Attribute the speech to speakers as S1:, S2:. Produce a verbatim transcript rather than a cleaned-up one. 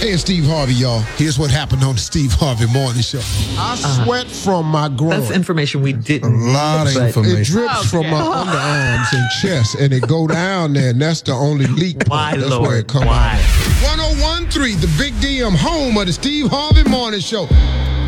S1: Hey, it's Steve Harvey, y'all. Here's what happened on the Steve Harvey Morning Show. I uh, sweat from my groin.
S2: That's information we didn't
S3: A lot
S2: need,
S3: of information.
S1: It drips okay. from my underarms and chest, and it go down there, and that's the only leak.
S2: Why,
S1: that's
S2: Lord?
S1: where it come
S2: Why?
S1: out. one oh one point three, the Big D M, home of the Steve Harvey Morning Show.